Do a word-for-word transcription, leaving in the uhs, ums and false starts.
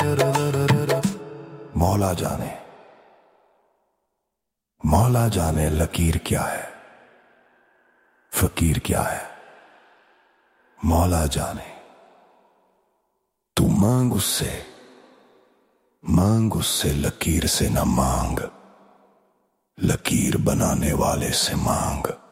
मौला जाने, मौला जाने लकीर क्या है, फकीर क्या है। मौला जाने, तू मांग उससे, मांग उससे लकीर से न मांग, लकीर बनाने वाले से मांग।